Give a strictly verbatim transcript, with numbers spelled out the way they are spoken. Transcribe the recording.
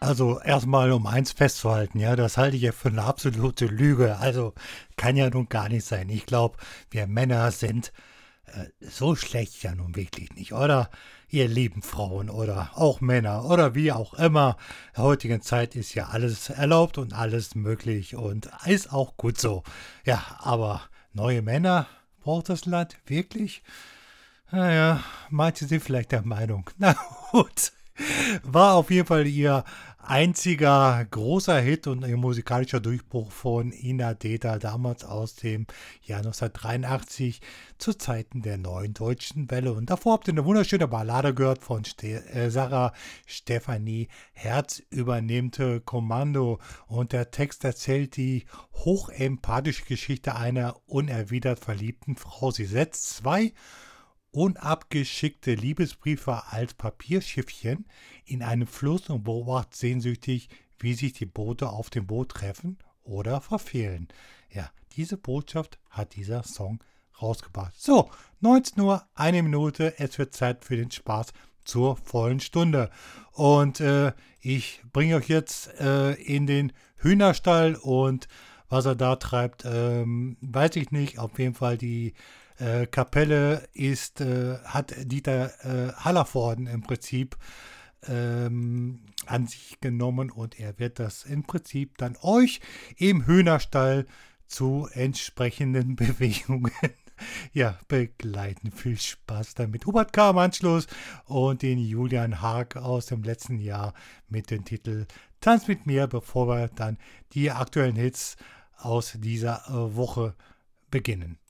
Also erstmal um eins festzuhalten, ja, das halte ich ja für eine absolute Lüge. Also kann ja nun gar nicht sein. Ich glaube, wir Männer sind äh, so schlecht ja nun wirklich nicht, oder? Ihr lieben Frauen oder auch Männer oder wie auch immer. In der heutigen Zeit ist ja alles erlaubt und alles möglich und ist auch gut so. Ja, aber neue Männer braucht das Land wirklich? Naja, manche sind vielleicht der Meinung. Na gut. War auf jeden Fall ihr einziger großer Hit und ihr musikalischer Durchbruch von Ina Deta, damals aus dem Jahr neunzehnhundertdreiundachtzig, zu Zeiten der neuen deutschen Welle. Und davor habt ihr eine wunderschöne Ballade gehört von Ste äh, Sarah Stefanie. Herz übernimmt äh, Kommando. Und der Text erzählt die hochempathische Geschichte einer unerwidert verliebten Frau. Sie setzt zwei unabgeschickte Liebesbriefe als Papierschiffchen in einem Fluss und beobachtet sehnsüchtig, wie sich die Boote auf dem Boot treffen oder verfehlen. Ja, diese Botschaft hat dieser Song rausgebracht. So, neunzehn Uhr, eine Minute, es wird Zeit für den Spaß zur vollen Stunde. Und äh, ich bringe euch jetzt äh, in den Hühnerstall und was er da treibt, ähm, weiß ich nicht. Auf jeden Fall die äh, Kapelle ist, äh, hat Dieter äh, Hallervorden im Prinzip ähm, an sich genommen und er wird das im Prinzip dann euch im Hühnerstall zu entsprechenden Bewegungen ja, begleiten. Viel Spaß damit. Hubert K. im Anschluss und den Julian Haag aus dem letzten Jahr mit dem Titel Tanz mit mir, bevor wir dann die aktuellen Hits aus dieser äh, Woche beginnen.